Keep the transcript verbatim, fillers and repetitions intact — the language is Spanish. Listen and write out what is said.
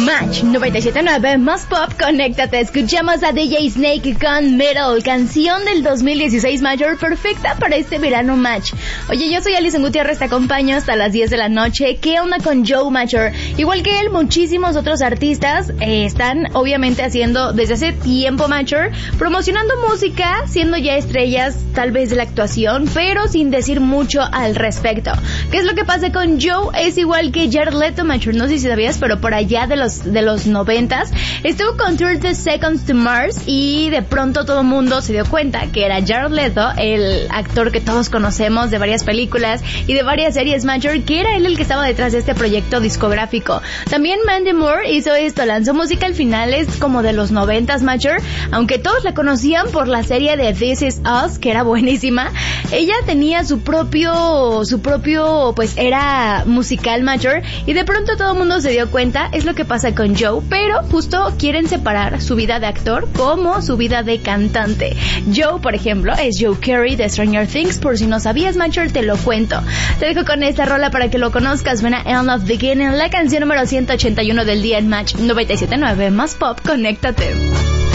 Match noventa y siete punto nueve más pop, conéctate. Escuchamos a D J Snake con Metal, canción del dos mil dieciséis Major, perfecta para este verano Match. Oye, yo soy Alison Gutiérrez, te acompaño hasta las diez de la noche. ¿Qué onda con Joe Major? Igual que él, muchísimos otros artistas eh, están obviamente haciendo desde hace tiempo Major, promocionando música, siendo ya estrellas tal vez de la actuación, pero sin decir mucho al respecto. ¿Qué es lo que pasa con Joe? Es igual que Jared Leto Major, no sé si sabías, pero por allá de los de los noventas estuvo con thirty Seconds to Mars y de pronto todo el mundo se dio cuenta que era Jared Leto, el actor que todos conocemos de varias películas y de varias series Major, que era él el que estaba detrás de este proyecto discográfico. También Mandy Moore hizo esto, lanzó música al finales como de los noventas Major, aunque todos la conocían por la serie de This Is Us, que era buenísima. Ella tenía su propio su propio pues era musical Major, y de pronto todo el mundo se dio cuenta. Es lo que pasa con Joe, pero justo quieren separar su vida de actor como su vida de cantante. Joe, por ejemplo, es Joe Carey de Stranger Things, por si no sabías Major, te lo cuento. Te dejo con esta rola para que lo conozcas. Suena End of Beginning, la canción número ciento ochenta y uno del día en Match noventa y siete punto nueve más pop, conéctate.